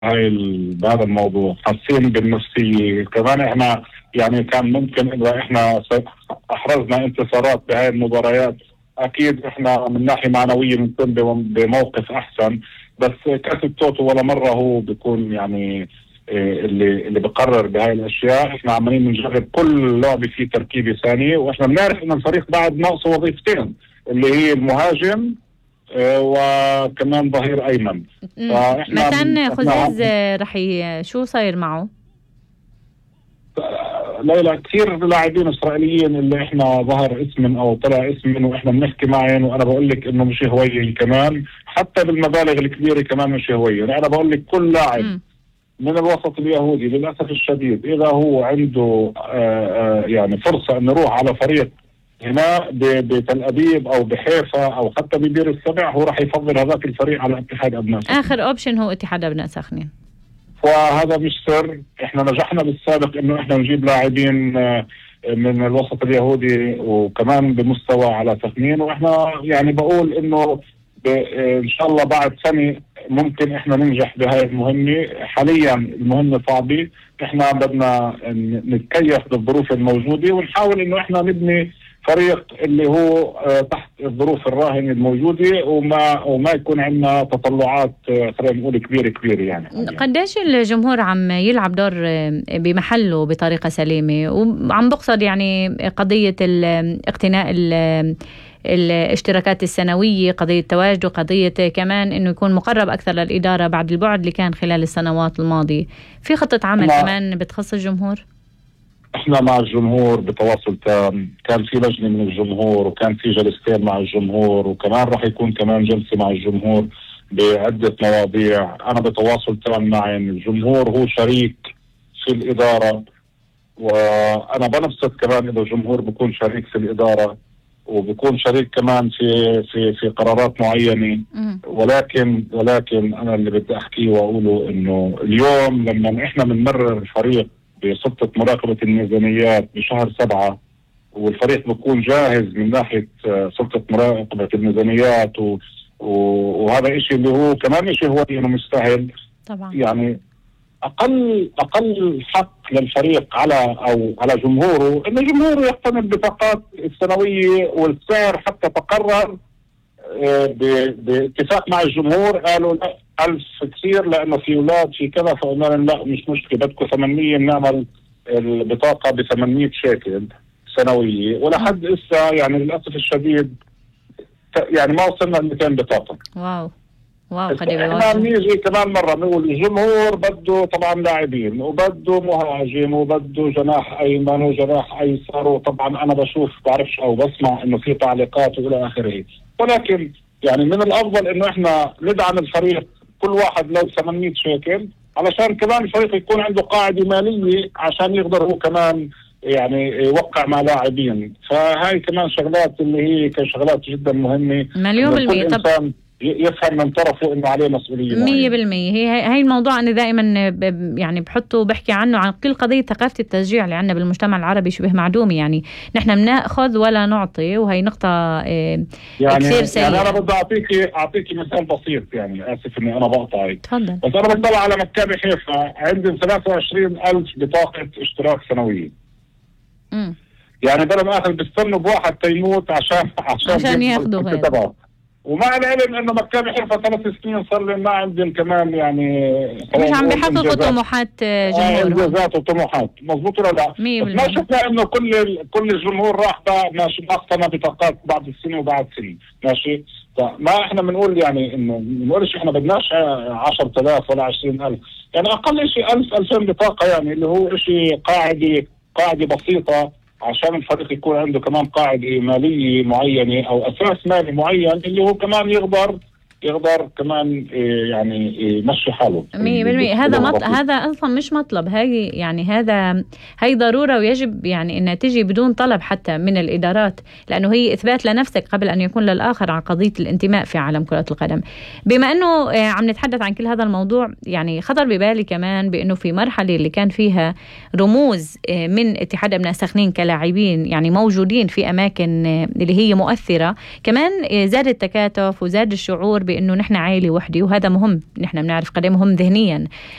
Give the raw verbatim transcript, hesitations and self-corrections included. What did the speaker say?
هاي ال- بهذا الموضوع، حاسين بالنفسية كمان. احنا يعني كان ممكن اذا احنا س- احرزنا انتصارات بهاي المباريات، اكيد احنا من ناحية معنوية بنكون بم- بموقف احسن. بس كاس التوتو ولا مرة هو بيكون يعني إيه، اللي اللي بقرر بهاي الاشياء. احنا عمالين نجرب كل لعبة في تركيبة ثانية، واحنا بنعرف ان الفريق بعد ناقصه وظيفتين اللي هي المهاجم، آه، وكمان ظهير ايمن. مم. فاحنا مثلا احنا خزاز آه، رح ي... شو صاير معه؟ ليلى كثير لاعبين اسرائيليين اللي احنا ظهر اسم او طلع اسم واحنا بنحكي معهم، وانا بقول لك انه مش هويه كمان، حتى بالمبالغ الكبيره كمان مش هويه. انا بقول لك كل لاعب مم. من الوسط اليهودي للاسف الشديد اذا هو عنده آه آه يعني فرصه انه يروح على فريق هنا ب- بتل ابيب او بحيفا او حتى ببير السبع، هو راح يفضل هذاك الفريق على اتحاد ابناء سخنين. آخر أوبشن هو اتحاد أبناء سخنين. وهذا مش سر، احنا نجحنا بالسابق انه احنا نجيب لاعبين آه، من الوسط اليهودي وكمان بمستوى على سخنين، واحنا يعني بقول انه ب- آه، ان شاء الله بعد سنة ممكن احنا ننجح بهاي المهمة. حاليا المهمة صعبة، احنا بدنا ن- نتكيف بالظروف الموجودة ونحاول انه احنا نبني فريق اللي هو آه، تحت الظروف الراهنة الموجودة، وما وما يكون عندنا تطلعات آه، خلينا نقول كبيرة كبيرة يعني حاليا. قديش الجمهور عم يلعب دور آه، بمحله بطريقة سليمة، وعم بقصد يعني قضية ال- اقتناء ال- الاشتراكات السنوية، قضية تواجده، قضية كمان انه يكون مقرب اكثر للإدارة بعد البعد اللي كان خلال السنوات الماضية. في خطة عمل احنا كمان بتخص الجمهور؟ احنا مع الجمهور بتواصل تام، كان في لجنة من الجمهور وكان في جلستين مع الجمهور، وكمان راح يكون كمان جلسة مع الجمهور بعدة مواضيع. انا بتواصل تام مع الجمهور، هو شريك في الإدارة، وانا بنبسط كمان اذا الجمهور بيكون شريك في الإدارة وبيكون شريك كمان في في في قرارات معينة. مم. ولكن ولكن انا اللي بدي احكيه واقوله انه اليوم لما احنا بنمرر الفريق بسلطة مراقبة الميزانيات بشهر سبعة، والفريق بيكون جاهز من ناحية آه، سلطة مراقبة الميزانيات و و- وهذا إشي اللي هو كمان إشي هو إنه مستاهل. طبعا. يعني أقل أقل حق للفريق على أو على جمهوره إنه جمهوره يقتني البطاقات السنوية، والسعر حتى تقرر آه، ب- باتفاق مع الجمهور. قالوا لا ألف كثير لأنه في أولاد في كذا، فقلنا لهم لا مش مشكلة، بدكم ثمانمية بنعمل البطاقة ب ثمانمية شيكل سنوية. ولحد إسا يعني للأسف الشديد ت- يعني ما وصلنا ل مئتين بطاقة. واو واو بس قد احنا بيوجه. بنيجي كمان مرة بنقول الجمهور بده طبعا لاعبين وبده مهاجم وبده جناح أيمن وجناح أيسر، وطبعا أنا بشوف بعرفش أو بسمع إنه في تعليقات وإلى آخره. ولكن يعني من الأفضل إنه إحنا ندعم الفريق كل واحد لو ثمانمية شيكل، علشان كمان الفريق يكون عنده قاعدة مالية عشان يقدر هو كمان يعني يوقع مع لاعبين. فهاي كمان شغلات اللي هي كشغلات جدا مهمة، مليون إنه كل بالمية. طب إنسان ي- يفهم من طرفه إنه عليه مسؤولية مية معينة. بالمية. هي هاي الموضوع أنا دائما ب- يعني بحطه وبحكي عنه، عن كل قضية ثقافة التشجيع اللي عندنا بالمجتمع العربي شبه معدومة. يعني نحن بناخذ ولا نعطي، وهي نقطة آه، يعني كثير يعني أنا سيئة. بدي أعطيكي أعطيكي مثال بسيط، يعني آسف إني أنا بقطعك، تفضل. بس أنا بطلع على مكتبي حيفا عندي ثلاثة وعشرين ألف بطاقة اشتراك سنوية. مم. يعني بلا ما أخذ بيستنوا بواحد تيموت عشان عشان عشان يقبل ياخذوا الحكي غير. تبعه. ومع العلم إنه مكتبي حيفا ثلاث سنين صار لي ما عندهم كمان يعني مش خلينا عم نقول بيحققوا إنجازات. طموحات آه، آه جمهورهم. انجازات وطموحات، مضبوط ولا لا؟ مية بس ما بالمية. شفنا انه كل ال... كل الجمهور راح بقى ماشي اقتنى بطاقات بعد السنه وبعد سنه، ماشي؟ فما احنا بنقول يعني انه بنقولش احنا بدناش عشرة آلاف ولا عشرين ألف، يعني اقل شيء ألف ألفين بطاقه، يعني اللي هو شيء قاعده قاعده بسيطه عشان الفريق يكون عنده كمان قاعده ماليه معينه او اساس مالي معين اللي هو كمان يقدر يقدر كمان إيه يعني إيه يمشي حاله. مية بالمية. هذا مط... هذا أصلا مش مطلب، هاي يعني هذا هاي ضرورة، ويجب يعني أنها تجي بدون طلب حتى من الإدارات، لأنه هي إثبات لنفسك قبل أن يكون للآخر عن قضية الانتماء في عالم كرة القدم. بما أنه آه، عم نتحدث عن كل هذا الموضوع، يعني خطر ببالي كمان بأنه في مرحلة اللي كان فيها رموز آه، من اتحاد أبناء سخنين كلاعبين يعني موجودين في أماكن آه، اللي هي مؤثرة، كمان آه، زاد التكاتف وزاد الشعور بأنه نحن عائلة وحدة، وهذا مهم، نحن بنعرف قد مهم ذهنيا